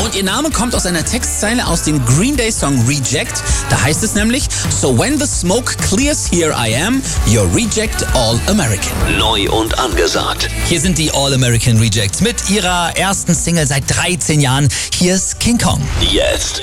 Und ihr Name kommt aus einer Textzeile aus dem Green Day Song Reject. Da heißt es nämlich: So when the smoke clears, here I am, your reject all American. Neu und angesagt. Hier sind die All American Rejects mit ihrer ersten Single seit 13 Jahren. Hier ist King Kong. Jetzt